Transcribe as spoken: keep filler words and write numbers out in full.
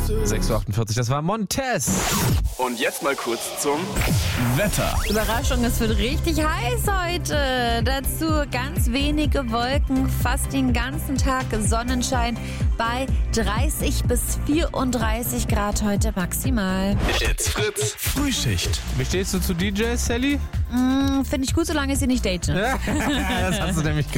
sechs Uhr achtundvierzig, das war Montez. Und jetzt mal kurz zum Wetter. Überraschung, es wird richtig heiß heute. Dazu ganz wenige Wolken, fast den ganzen Tag Sonnenschein bei dreißig bis vierunddreißig Grad heute maximal. It's Fritz. Frühschicht. Wie stehst du zu D Js, Sally? Mm, Finde ich gut, solange ich sie nicht date. Das hast du nämlich